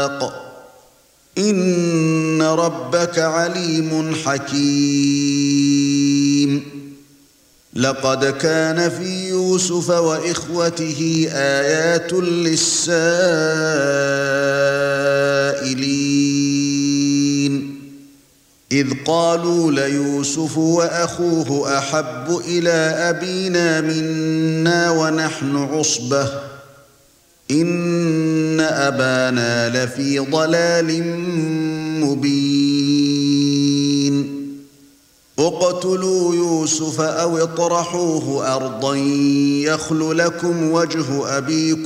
الْأَخْلَاقِ إِنَّ رَبَّكَ عَلِيمٌ حَكِيمٌ لَقَدْ كَانَ فِي يُوسُفَ وَإِخْوَتِهِ آيَاتٌ لِلسَّائِلِينَ إِذْ قَالُوا لَيُوسُفُ وَأَخُوهُ أَحَبُّ إِلَى أَبِينَا مِنَّا وَنَحْنُ عُصْبَةٌ إِنَّ أَبَانَا لَفِي ضَلَالٍ مُبِينٍ اقْتُلُوا يُوسُفَ أَوِ اطْرَحُوهُ أَرْضًا يَخْلُ لَكُمْ وَجْهُ أَبِيكُمْ